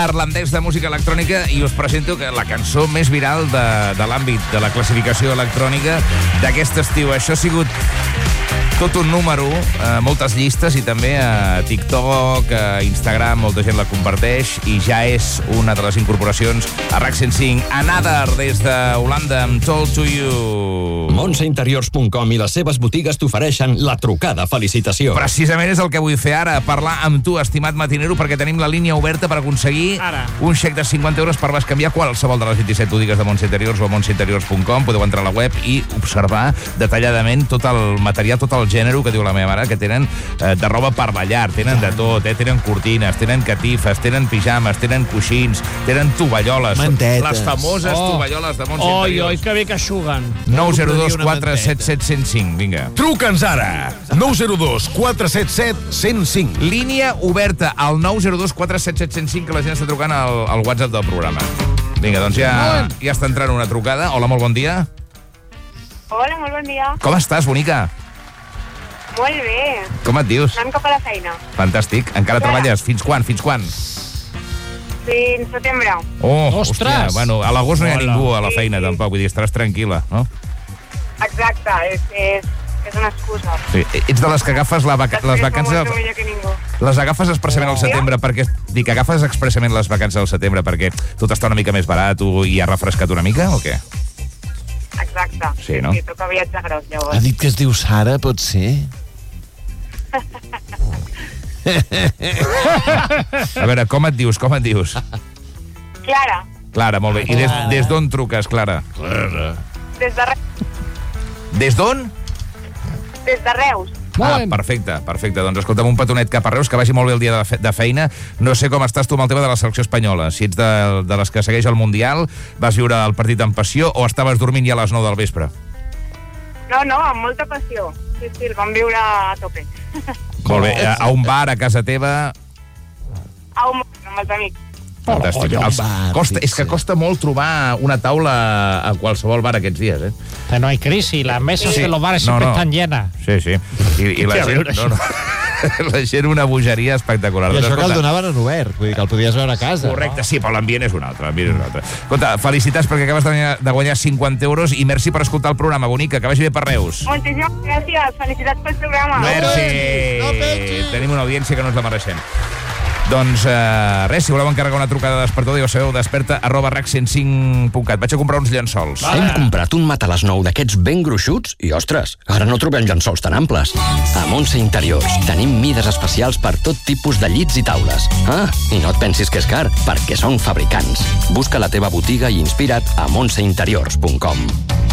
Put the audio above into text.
neerlandès de música electrònica i us presento la cançó més viral de l'àmbit de la classificació electrònica d'aquest estiu. Això ha sigut tot un número, moltes llistes i també a TikTok, a Instagram, molta gent la comparteix i ja és una de les incorporacions a RAC 105. Another, des d'Holanda, amb Told to You. Montseinteriors.com i les seves botigues t'ofereixen la trucada felicitació. Precisament és el que vull fer ara, parlar amb tu, estimat matinero, perquè tenim la línia oberta per aconseguir un xec de 50 euros per bescanviar qualsevol de les 27 botigues de Montse Interiors o montseinteriors.com. Podeu entrar a la web i observar detalladament tot el material, tot el gènere que diu la meva mare, que tenen de roba per la llar, tenen de tot, tenen cortines, tenen catifes, tenen pijames, tenen coixins, tenen tovalloles, mantetes. Les famoses tovalloles de Montse Interiors. Oi, que bé que xuguen. 902 477 105, vinga. Truca'ns ara! 902 477 105. Línia oberta al 902 477 105, que la gent està trucant al WhatsApp del programa. Vinga, doncs ja està entrant una trucada. Hola, molt bon dia. Hola, molt bon dia. Com estàs, bonica? Molt bé. Com et dius? Anem cap a la feina. Fantàstic. Encara treballes? Fins quan? Fins setembre. Oh, ostres! Hòstia, bueno, a l'agost no hi ha ningú a la feina, tampoc. Vull dir, estaràs tranquil·la, no? Exacte, és una excusa. Sí. Ets de les que agafes les vacances... Les agafes expressament al setembre perquè... Dic, agafes expressament les vacances al setembre perquè tot està una mica més barat i ha refrescat una mica, o què? Exacte. Sí, no? Sí, toca viatge gros, llavors. Ha dit que es diu Sara, pot ser? A veure, com et dius? Clara. Clara, molt bé. I des d'on truques, Clara? Des de Reus. Des d'on? Des de Reus. Perfecte. Doncs escolta'm, un petonet cap a Reus, que vagi molt bé el dia de feina. No sé com estàs tu amb el tema de la selecció espanyola. Si ets de les que segueix el Mundial, vas viure el partit amb passió o estaves dormint ja a les 9 del vespre? No, amb molta passió. Sí, el vam viure a tope. Molt bé. A un bar, a casa teva? A un bar, amb els amics. Fantàstic. És que costa molt trobar una taula a qualsevol bar aquests dies, eh? Que no hay crisis, las mesas de los bares siempre están llenas. Sí. I la gent... La gent una bogeria espectacular. I això que el donaven en obert, vull dir que el podies veure a casa. Correcte, sí, però l'ambient és un altre. Escolta, felicitats perquè acabes de guanyar 50 euros i merci per escoltar el programa, bonica, que vagi bé per Reus. Moltíssimes gràcies, felicitats pel programa. Merci. Tenim una audiència que no ens la mereixem. Doncs res, si voleu encarregar una trucada de despertador, ja ho sabeu, desperta@rac105.cat. Vaig a comprar uns llençols. Hem comprat un matalàs nou d'aquests ben gruixuts i, ostres, ara no trobem llençols tan amples. A Montse Interiors tenim mides especials per tot tipus de llits i taules. I no et pensis que és car, perquè són fabricants. Busca la teva botiga i inspira't a montseinteriors.com.